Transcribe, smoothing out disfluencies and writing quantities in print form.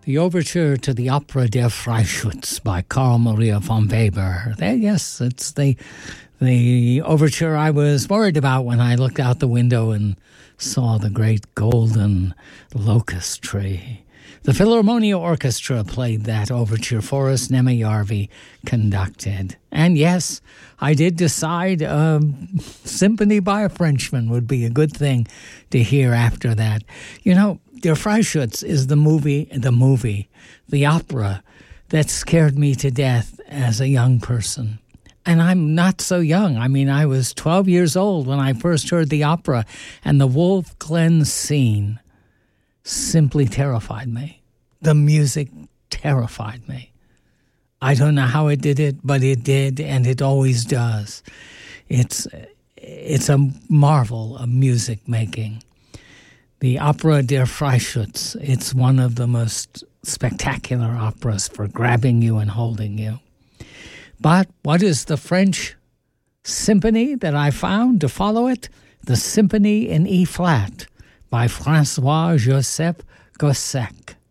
The overture to the Opera der Freischütz by Carl Maria von Weber. Yes, it's the overture I was worried about when I looked out the window and saw the great golden locust tree. The Philharmonia Orchestra played that overture for us. Neme Järvi conducted. And yes, I did decide a symphony by a Frenchman would be a good thing to hear after that. You know, Der Freischütz is the opera that scared me to death as a young person. And I'm not so young. I mean, I was 12 years old when I first heard the opera, and the Wolf Glen scene simply terrified me. The music terrified me. I don't know how it did it, but it did, and it always does. It's a marvel of music making. The Opera der Freischütz, it's one of the most spectacular operas for grabbing you and holding you. But what is the French symphony that I found to follow it? The Symphony in E-flat by François-Joseph Gossec.